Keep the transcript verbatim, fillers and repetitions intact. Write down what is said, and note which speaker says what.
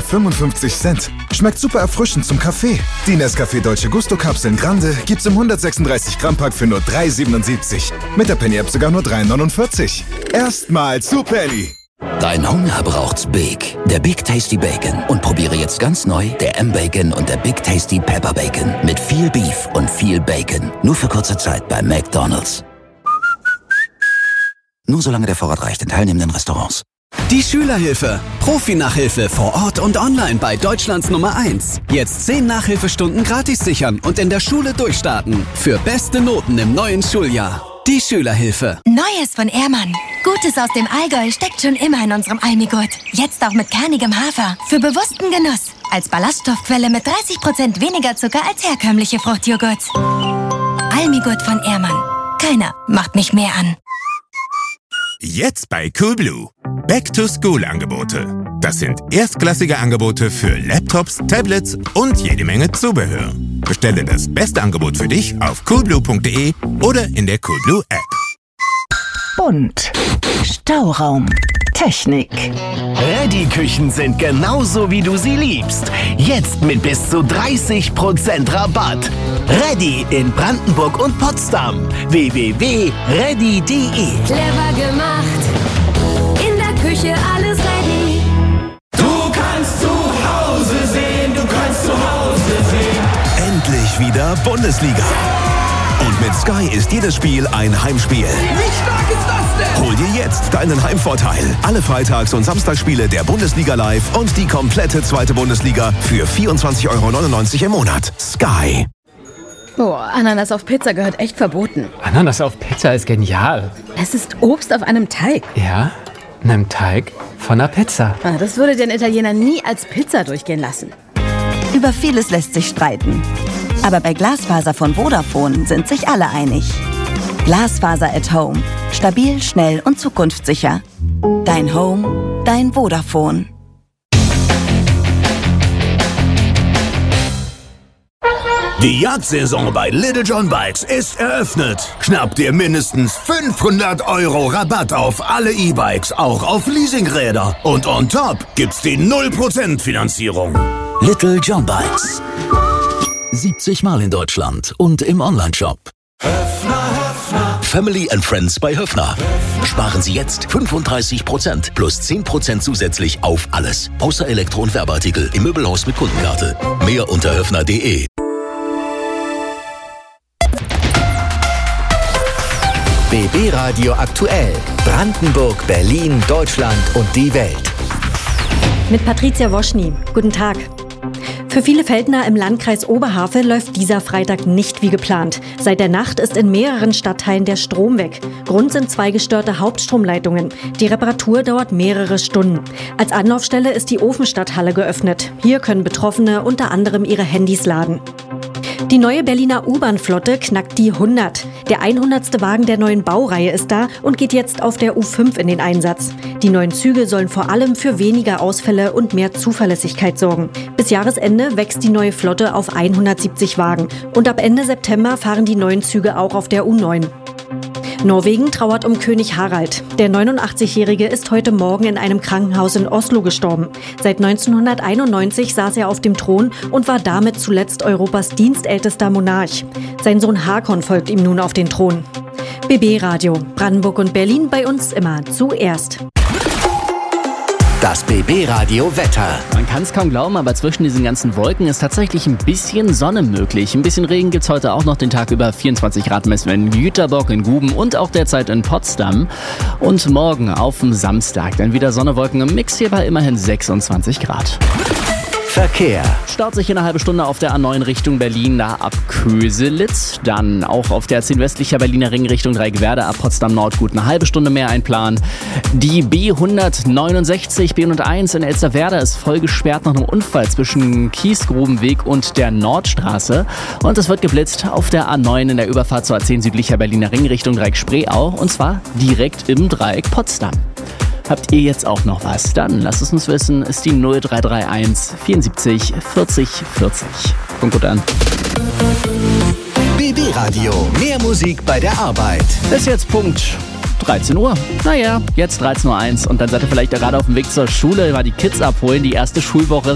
Speaker 1: fünfundfünfzig Cent. Schmeckt super erfrischend zum Kaffee. Die Nescafé Dolce Gusto Kapseln Grande gibt's im hundertsechsunddreißig Gramm Pack für nur drei siebenundsiebzig. Mit der Penny-App sogar nur drei neunundvierzig. Erstmal zu Penny.
Speaker 2: Dein Hunger braucht's Big. Der Big Tasty Bacon. Und probiere jetzt ganz neu der M-Bacon und der Big Tasty Pepper Bacon. Mit viel Beef und viel Bacon. Nur für kurze Zeit bei McDonald's. Nur solange der Vorrat reicht in teilnehmenden Restaurants.
Speaker 3: Die Schülerhilfe. Profi-Nachhilfe vor Ort und online bei Deutschlands Nummer eins. Jetzt zehn Nachhilfestunden gratis sichern und in der Schule durchstarten. Für beste Noten im neuen Schuljahr. Die Schülerhilfe.
Speaker 4: Neues von Ehrmann. Gutes aus dem Allgäu steckt schon immer in unserem Almigurt. Jetzt auch mit kernigem Hafer. Für bewussten Genuss. Als Ballaststoffquelle mit dreißig Prozent weniger Zucker als herkömmliche Fruchtjoghurts. Almigurt von Ehrmann. Keiner macht mich mehr an.
Speaker 5: Jetzt bei Coolblue. Back-to-School-Angebote. Das sind erstklassige Angebote für Laptops, Tablets und jede Menge Zubehör. Bestelle das beste Angebot für dich auf coolblue punkt de oder in der Coolblue App.
Speaker 6: Bunt. Stauraum. Technik.
Speaker 7: Reddy-Küchen sind genauso, wie du sie liebst. Jetzt mit bis zu dreißig Prozent Rabatt. Reddy in Brandenburg und Potsdam. w w w punkt reddy punkt de.
Speaker 8: Clever gemacht. In der Küche alles ready.
Speaker 9: Du kannst zu Hause sehen, du kannst zu Hause sehen.
Speaker 10: Endlich wieder Bundesliga. Und mit Sky ist jedes Spiel ein Heimspiel.
Speaker 9: Wie stark ist das denn?
Speaker 10: Hol dir jetzt deinen Heimvorteil. Alle Freitags- und Samstagsspiele der Bundesliga live und die komplette zweite Bundesliga für vierundzwanzig Euro neunundneunzig im Monat. Sky.
Speaker 11: Boah, Ananas auf Pizza gehört echt verboten.
Speaker 12: Ananas auf Pizza ist genial.
Speaker 11: Es ist Obst auf einem Teig.
Speaker 12: Ja, einem Teig von einer Pizza.
Speaker 11: Ah, das würde den Italiener nie als Pizza durchgehen lassen.
Speaker 6: Über vieles lässt sich streiten. Aber bei Glasfaser von Vodafone sind sich alle einig. Glasfaser at Home. Stabil, schnell und zukunftssicher. Dein Home, dein Vodafone.
Speaker 7: Die Jagdsaison bei Little John Bikes ist eröffnet. Schnapp dir mindestens fünfhundert Euro Rabatt auf alle E-Bikes, auch auf Leasingräder. Und on top gibt's die null Prozent Finanzierung.
Speaker 2: Little John Bikes. siebzig Mal in Deutschland und im Onlineshop.
Speaker 9: Höfner, Höfner.
Speaker 2: Family and Friends bei Höfner. Sparen Sie jetzt fünfunddreißig Prozent plus zehn Prozent zusätzlich auf alles. Außer Elektro- und Werbeartikel im Möbelhaus mit Kundenkarte. Mehr unter höfner punkt de.
Speaker 13: B B Radio aktuell. Brandenburg, Berlin, Deutschland und die Welt.
Speaker 14: Mit Patricia Woschny. Guten Tag. Für viele Feldner im Landkreis Oberhavel läuft dieser Freitag nicht wie geplant. Seit der Nacht ist in mehreren Stadtteilen der Strom weg. Grund sind zwei gestörte Hauptstromleitungen. Die Reparatur dauert mehrere Stunden. Als Anlaufstelle ist die Ofenstadthalle geöffnet. Hier können Betroffene unter anderem ihre Handys laden. Die neue Berliner U-Bahn-Flotte knackt die hundert. Der hundertste Wagen der neuen Baureihe ist da und geht jetzt auf der U fünf in den Einsatz. Die neuen Züge sollen vor allem für weniger Ausfälle und mehr Zuverlässigkeit sorgen. Bis Jahresende wächst die neue Flotte auf hundertsiebzig Wagen. Und ab Ende September fahren die neuen Züge auch auf der U neun. Norwegen trauert um König Harald. Der neunundachtzigjährige ist heute Morgen in einem Krankenhaus in Oslo gestorben. Seit neunzehnhunderteinundneunzig saß er auf dem Thron und war damit zuletzt Europas dienstältester Monarch. Sein Sohn Hakon folgt ihm nun auf den Thron. B B Radio, Brandenburg und Berlin, bei uns immer zuerst.
Speaker 13: Das B B Radio Wetter.
Speaker 12: Man kann es kaum glauben, aber zwischen diesen ganzen Wolken ist tatsächlich ein bisschen Sonne möglich. Ein bisschen Regen gibt es heute auch noch den Tag über. vierundzwanzig Grad messen wir in Jüterbock, in Guben und auch derzeit in Potsdam. Und morgen auf dem Samstag dann wieder Sonne, Wolken im Mix, hier bei immerhin sechsundzwanzig Grad.
Speaker 13: Verkehr.
Speaker 12: Staut sich in einer halben Stunde auf der A neun Richtung Berlin, da ab Köselitz. Dann auch auf der zehn westlicher Berliner Ring Richtung Dreieckwerder ab Potsdam Nord gut eine halbe Stunde mehr einplanen. Die B hundertneunundsechzig, B hunderteins in Elsterwerda ist voll gesperrt nach einem Unfall zwischen Kiesgrubenweg und der Nordstraße. Und es wird geblitzt auf der A neun in der Überfahrt zur A zehn südlicher Berliner Ring Richtung Dreieck Spreeau. Und zwar direkt im Dreieck Potsdam. Habt ihr jetzt auch noch was? Dann lasst es uns wissen. Ist die null drei drei eins vierundsiebzig vierzig vierzig. Kommt gut an.
Speaker 13: B B Radio. Mehr Musik bei der Arbeit.
Speaker 12: Ist jetzt Punkt dreizehn Uhr. Naja, jetzt dreizehn Uhr eins. Und dann seid ihr vielleicht gerade auf dem Weg zur Schule, mal die Kids abholen. Die erste Schulwoche